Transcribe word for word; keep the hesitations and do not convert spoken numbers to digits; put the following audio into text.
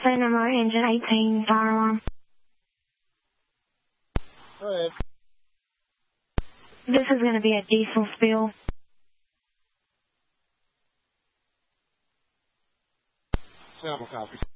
Phone number engine eighteen, fire alarm. Go ahead. This is going to be a diesel spill. Sample copy.